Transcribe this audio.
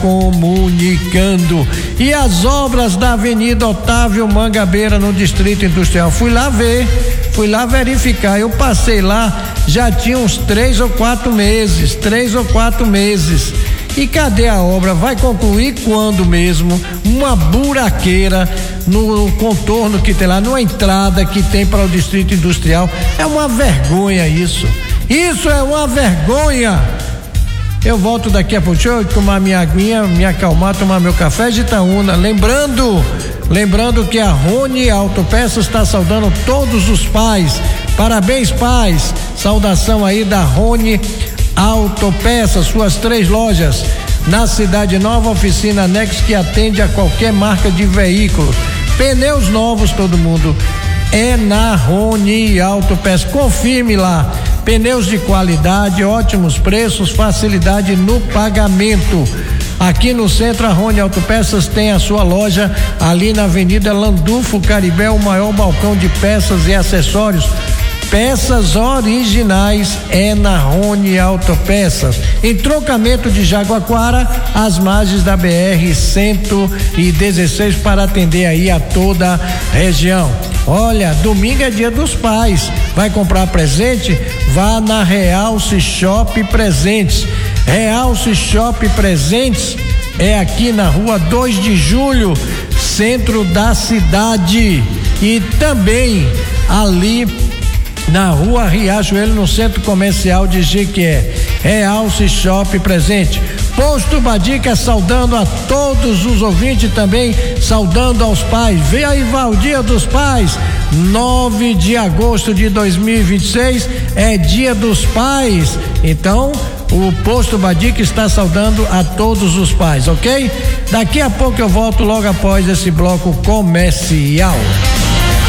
comunicando. E as obras da Avenida Otávio Mangabeira no Distrito Industrial, fui lá verificar, eu passei lá, já tinha uns 3 ou 4 meses. E cadê a obra? Vai concluir quando mesmo? Uma buraqueira no contorno que tem lá, numa entrada que tem para o Distrito Industrial. É uma vergonha isso. Isso é uma vergonha. Eu volto daqui a pouco, deixa eu tomar minha aguinha, me acalmar, tomar meu café de Itaúna. Lembrando que a Rony Autopeças está saudando todos os pais. Parabéns, pais. Saudação aí da Rony Autopeças, suas 3 lojas na Cidade Nova, oficina anexo que atende a qualquer marca de veículo. Pneus novos, todo mundo é na Rony Autopeças. Confirme lá. Pneus de qualidade, ótimos preços, facilidade no pagamento. Aqui no centro, a Rony Autopeças tem a sua loja ali na Avenida Landulfo Caribé, o maior balcão de peças e acessórios. Peças originais é na Rony Autopeças. Em Trocamento de Jaguaquara, às margens da BR-116, para atender aí a toda a região. Olha, domingo é dia dos pais. Vai comprar presente? Vá na Realce Shop Presentes. Realce Shop Presentes é aqui na rua 2 de julho, centro da cidade. E também ali na rua Riachuelo, no centro comercial de Jequié. Realce Shop Presente. Posto Badica saudando a todos os ouvintes, também saudando aos pais. Vem aí, o Dia dos Pais, 9 de agosto de 2026 é Dia dos Pais. Então, o Posto Badica está saudando a todos os pais, ok? Daqui a pouco eu volto logo após esse bloco comercial.